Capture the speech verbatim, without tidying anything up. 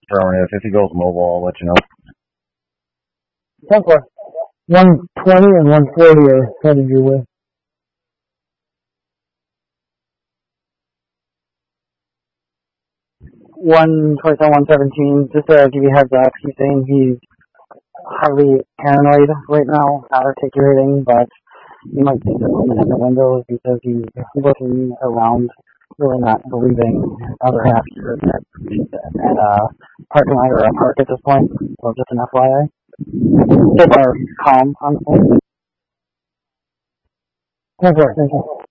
Affirmative. If he goes mobile, I'll let you know. ten four. one twenty and one forty are headed your way. one twenty-seven, one seventeen, just to give you a heads up, he's saying he's highly paranoid right now, not articulating, but you might see the moment in the windows because he's looking around, really not believing other half here at, at a parking lot or a park at this point, so just an F Y I. So far, calm on the phone. ten four, thank you.